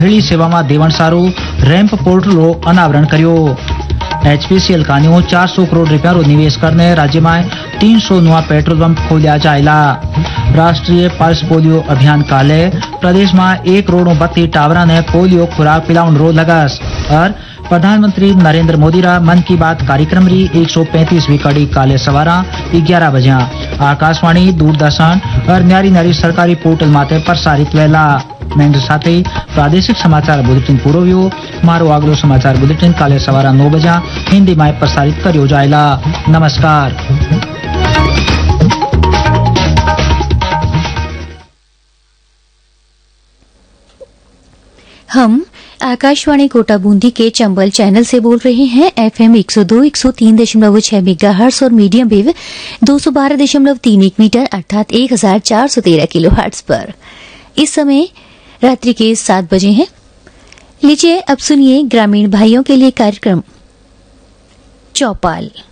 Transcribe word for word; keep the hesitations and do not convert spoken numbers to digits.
વીજળી સેવામાં દેવણ સારું રેમ્પ પોર્ટલો અનાવરણ કર્યો. એચપીસીએલ કાન્યો ચારસો કરોડ રૂપિયાનો નિવેશ કરીને રાજ્યમાં तीन सौ नवा पेट्रोल पंप खोलिया जाएला. राष्ट्रीय पल्स पोलियो अभियान काले प्रदेश में एक करोड़ बत्ती टावरा ने पोलियो खुराक पिलाउन रो लगस. और प्रधानमंत्री नरेंद्र मोदी रा मन की बात कार्यक्रम री एक सौ पैंतीसवीं कड़ी काले सवारा ग्यारह बजे आकाशवाणी दूरदर्शन और न्यारी न्यारी सरकारी पोर्टल माते प्रसारित वेला. मेंढ साथे प्रादेशिक समाचार बुलेटिन पूरो व्यो. मारो आगलो समाचार बुलेटिन काले सवारा नौ बजे हिंदी में प्रसारित करियो जाएला. नमस्कार. हम आकाशवाणी कोटा बूंदी के चंबल चैनल से बोल रहे हैं. एफएम एक सौ दो, एक सौ तीन दशमलव छह मेगाहर्ट्ज और मीडियम वेव दो सौ बारह दशमलव तीन एक मीटर अर्थात एक हजार चार सौ तेरह किलो हर्ट्ज पर. इस समय रात्रि के सात बजे हैं. लीजिए अब सुनिए ग्रामीण भाइयों के लिए कार्यक्रम चौपाल.